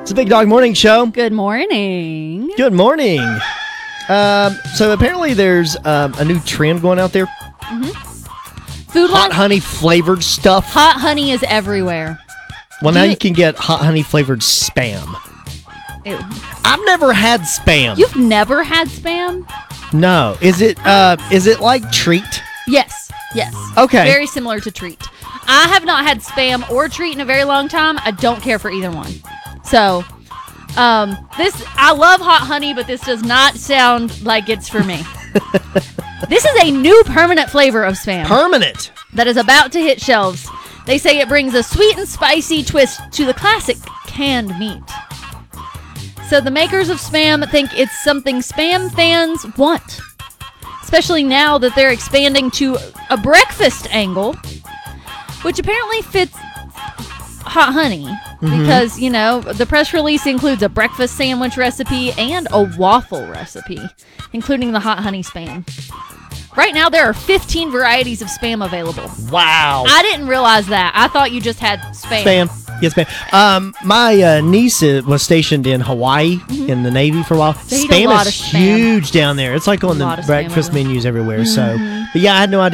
It's a Big Dog Morning Show. Good morning. Good morning. So apparently there's a new trend going out there. Food Hot Lion. honey flavored stuff. Hot honey is everywhere. Well, now you can get hot honey flavored Spam. Ew. I've never had Spam. You've never had Spam? No. Is it like Treat? Yes. Okay. Very similar to Treat. I have not had Spam or Treat in a very long time. I don't care for either one. So, I love hot honey, but this does not sound like it's for me. This is a new permanent flavor of Spam Permanent. that is about to hit shelves. They say it brings a sweet and spicy twist to the classic canned meat. So the makers of Spam think it's something Spam fans want, especially now that they're expanding to a breakfast angle, which apparently fits hot honey because, the press release includes a breakfast sandwich recipe and a waffle recipe, including the hot honey Spam. Right now, there are 15 varieties of Spam available. Wow. I didn't realize that. I thought you just had Spam. Yes, Spam. My niece was stationed in Hawaii in the Navy for a while. They eat a lot Spam is of Spam. huge down there. It's like on A lot the of Spam breakfast over there. menus everywhere. So, but yeah, I had no idea.